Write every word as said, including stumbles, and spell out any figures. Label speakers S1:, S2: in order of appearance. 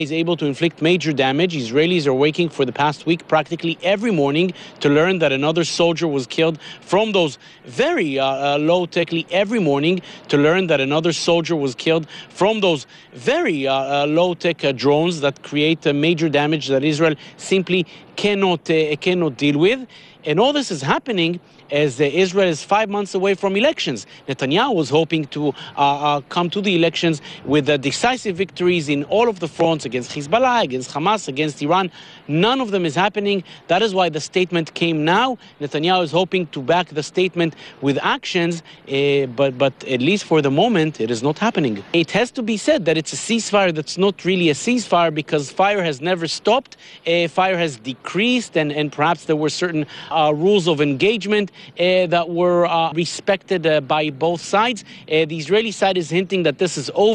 S1: He's able to inflict major damage. Israelis are waking for the past week practically every morning to learn that another soldier was killed from those very uh, uh, low-tech, every morning to learn that another soldier was killed from those very uh, uh, low-tech uh, drones that create uh, major damage that Israel simply cannot, uh, cannot deal with. And all this is happening as uh, Israel is five months away from elections. Netanyahu was hoping to uh, uh, come to the elections with uh, decisive victories in all of the fronts against Hezbollah, against Hamas, against Iran. None of them is happening. That is why the statement came now. Netanyahu is hoping to back the statement with actions, uh, but, but at least for the moment, it is not happening. It has to be said that it's a ceasefire that's not really a ceasefire because fire has never stopped. Uh, fire has decreased, and, and perhaps there were certain uh, rules of engagement Uh, that were uh, respected uh, by both sides. Uh, the Israeli side is hinting that this is over.